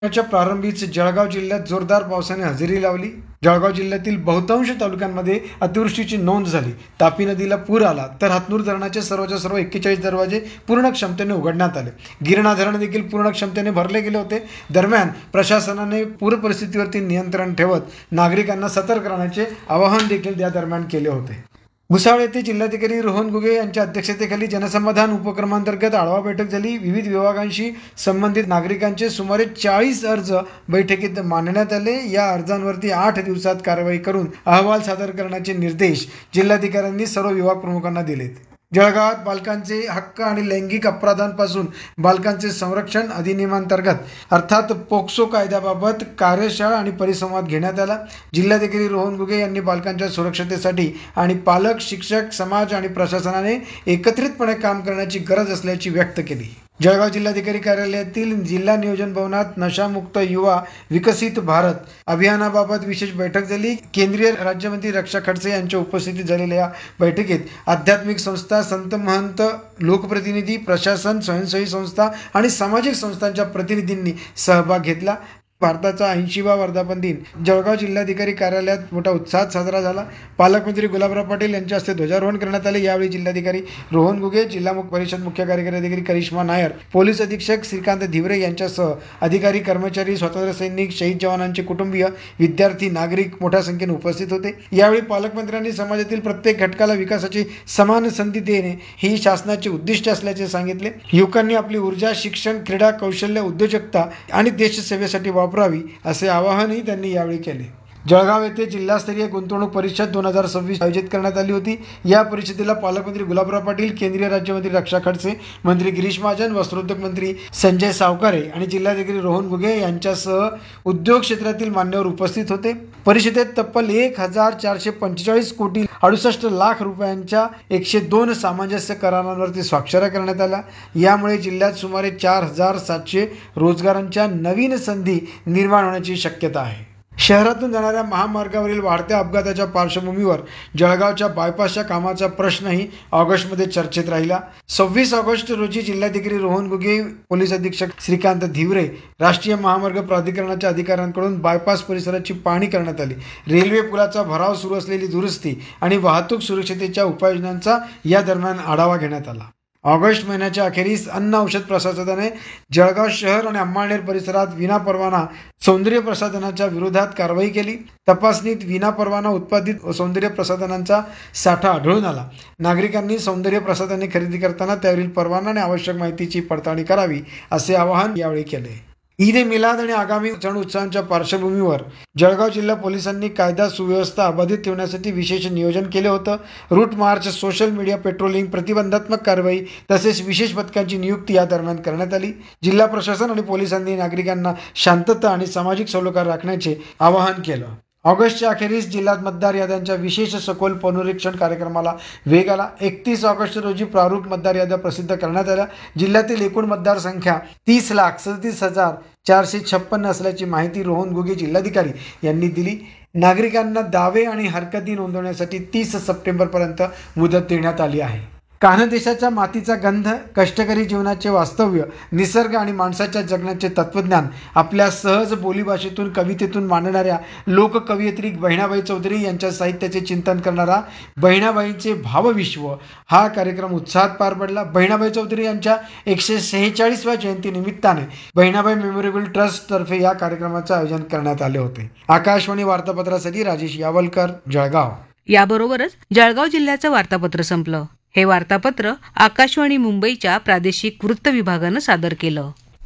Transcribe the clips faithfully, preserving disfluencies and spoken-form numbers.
च्या प्रारंभीच जळगाव जिल्ह्यात जोरदार पावसाने हजेरी लावली. जळगाव जिल्ह्यातील बहुतांश तालुक्यांमध्ये अतिवृष्टीची नोंद झाली. तापी नदीला पूर आला तर हातनूर धरणाचे सर्वच्या सर्व एक्केचाळीस दरवाजे पूर्ण क्षमतेने उघडण्यात आले. गिरणा धरण देखील पूर्ण क्षमतेने भरले गेले होते. दरम्यान प्रशासनाने पूर परिस्थितीवरती नियंत्रण ठेवत नागरिकांना सतर्क राहण्याचे आवाहन देखील त्या दरम्यान केले होते. भुसावळ येथे जिल्हाधिकारी रोहन गुगे यांच्या अध्यक्षतेखाली जनसमाधान उपक्रमांतर्गत आढावा बैठक झाली. विविध विभागांशी संबंधित नागरिकांचे सुमारे चाळीस अर्ज बैठकीत मांडण्यात आले. या अर्जांवरती आठ दिवसात कारवाई करून अहवाल सादर करण्याचे निर्देश जिल्हाधिकाऱ्यांनी सर्व विभाग प्रमुखांना दिलेत. जळगावात बालकांचे हक्क आणि लैंगिक अपराधांपासून बालकांचे संरक्षण अधिनियमांतर्गत अर्थात पोक्सो कायद्याबाबत कार्यशाळा आणि परिसंवाद घेण्यात आला. जिल्हाधिकारी रोहन गुगे यांनी बालकांच्या सुरक्षतेसाठी आणि पालक, शिक्षक, समाज आणि प्रशासनाने एकत्रितपणे काम करण्याची गरज असल्याची व्यक्त केली. जळगाव जिल्हाधिकारी कार्यालयातील जिल्हा नियोजन भवनात नशामुक्त युवा विकसित भारत अभियानाबाबत विशेष बैठक झाली. केंद्रीय राज्यमंत्री रक्षा खडसे यांच्या उपस्थितीत झालेल्या या बैठकीत आध्यात्मिक संस्था, संत महंत, लोकप्रतिनिधी, प्रशासन, स्वयंसेवी संस्था आणि सामाजिक संस्थांच्या प्रतिनिधींनी सहभाग घेतला. भारताचा ऐंशीवा वर्धापन दिन जळगाव जिल्हाधिकारी कार्यालयात मोठ्या उत्साहात साजरा झाला. पालकमंत्री गुलाबराव पाटील यांच्या हस्ते ध्वजारोहण करण्यात आले. यावेळी जिल्हाधिकारी रोहन गुगे, जिल्हा परिषद मुख्य कार्यकारी अधिकारी करिश्मा नायर, पोलीस अधीक्षक श्रीकांत धिवरे यांच्यासह अधिकारी, कर्मचारी, स्वातंत्र्य सैनिक, शहीद जवानांचे कुटुंबीय, विद्यार्थी, नागरिक मोठ्या संख्येने उपस्थित होते. यावेळी पालकमंत्र्यांनी समाजातील प्रत्येक घटकाला विकासाची समान संधी देणे ही शासनाचे उद्दिष्ट असल्याचे सांगितले. युवकांनी आपली ऊर्जा शिक्षण, क्रीडा, कौशल्य, उद्योजकता आणि देशसेवेसाठी वापरावी असे आवाहनही त्यांनी यावेळी केले. जळगाव येथे जिल्हास्तरीय गुंतवणूक परिषद दोन हजार सव्वीस आयोजित करण्यात आली होती. या परिषदेला पालकमंत्री गुलाबराव पाटील, केंद्रीय राज्यमंत्री रक्षा खडसे, मंत्री गिरीश महाजन, वस्त्रोद्योग मंत्री संजय सावकारे आणि जिल्हाधिकारी रोहन गुगे यांच्यासह उद्योग क्षेत्रातील मान्यवर उपस्थित होते. परिषदेत तब्बल एक हजार चारशे पंचेचाळीस कोटी अडुसष्ट लाख रुपयांच्या एकशे दोन सामंजस्य करारांवरती स्वाक्षऱ्या करण्यात आल्या. यामुळे जिल्ह्यात सुमारे चार हजार सातशे रोजगारांच्या नवीन संधी निर्माण होण्याची शक्यता आहे. शहरातून जाणाऱ्या महामार्गावरील वाढत्या अपघाताच्या पार्श्वभूमीवर जळगावच्या बायपासच्या कामाचा प्रश्नही ऑगस्टमध्ये चर्चेत राहिला. सव्वीस ऑगस्ट रोजी जिल्हाधिकारी रोहन गुगे, पोलीस अधीक्षक श्रीकांत धिवरे, राष्ट्रीय महामार्ग प्राधिकरणाच्या अधिकाऱ्यांकडून बायपास परिसराची पाहणी करण्यात आली. रेल्वे पुलाचा भराव, सुरू असलेली दुरुस्ती आणि वाहतूक सुरक्षतेच्या उपाययोजनांचा या दरम्यान आढावा घेण्यात आला. ऑगस्ट महिन्याच्या अखेरीस अन्न औषध प्रशासनाने जळगाव शहर आणि अंमळनेर परिसरात विनापरवाना सौंदर्य प्रसाधनाच्या विरोधात कारवाई केली. तपासणीत विनापरवाना उत्पादित सौंदर्य प्रसाधनांचा साठा आढळून आला. नागरिकांनी सौंदर्य प्रसाधने खरेदी करताना त्यावरील परवाना आणि आवश्यक माहितीची पडताळणी करावी असे आवाहन यावेळी केले. ईद ए मिलाद आणि आगामी सण उत्सवांच्या पार्श्वभूमीवर जळगाव जिल्हा पोलिसांनी कायदा सुव्यवस्था अबाधित ठेवण्यासाठी विशेष नियोजन केले होतं. Route march, social media patrolling, प्रतिबंधात्मक कारवाई तसेच विशेष पथकांची नियुक्ती या दरम्यान करण्यात आली. जिल्हा प्रशासन आणि पोलिसांनी नागरिकांना शांतता आणि सामाजिक सलोखा राखण्याचे आवाहन केलं. ऑगस्टच्या अखेरीस जिल्ह्यात मतदार याद्यांच्या विशेष सखोल पुनरीक्षण कार्यक्रमाला वेग आला. एकतीस ऑगस्ट रोजी प्रारूप मतदार याद्या प्रसिद्ध करण्यात आल्या. जिल्ह्यातील एकूण मतदार संख्या तीस लाख सदतीस हजार चारशे छप्पन्न असल्याची माहिती रोहन गुगे जिल्हाधिकारी यांनी दिली. नागरिकांना दावे आणि हरकती नोंदवण्यासाठी तीस सप्टेंबरपर्यंत मुदत देण्यात आली आहे. कान्हदेशाच्या मातीचा गंध, कष्टकरी जीवनाचे वास्तव्य, निसर्ग आणि माणसाच्या जगण्याचे तत्वज्ञान आपल्या सहज बोलीभाषेतून, कवितेतून मांडणाऱ्या लोककवयित्री बहिणाबाई चौधरी यांच्या साहित्याचे चिंतन करणारा बहिणाबाईंचे भावविश्व हा कार्यक्रम उत्साहात पार पडला. बहिणाबाई चौधरी यांच्या एकशे सेहेचाळीसव्या जयंतीनिमित्ताने बहिणाबाई मेमोरेबल ट्रस्ट तर्फे या कार्यक्रमाचे आयोजन करण्यात आले होते. आकाशवाणी वार्तापत्रासाठी राजेश यावलकर, जळगाव. याबरोबरच जळगाव जिल्ह्याचं वार्तापत्र संपलं. हे वार्तापत्र आकाशवाणी मुंबईच्या प्रादेशिक वृत्त विभागानं सादर केलं.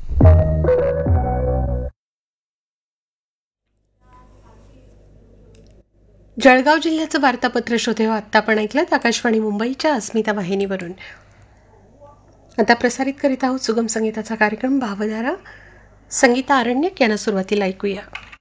जळगाव जिल्ह्याचं वार्तापत्र श्रोते आत्ता आपण ऐकलं आकाशवाणी मुंबईच्या अस्मिता वाहिनीवरून. आता प्रसारित करीत आहोत सुगम संगीताचा कार्यक्रम भावधारा. संगीता आरण्यक यांना सुरुवातीला ऐकूया.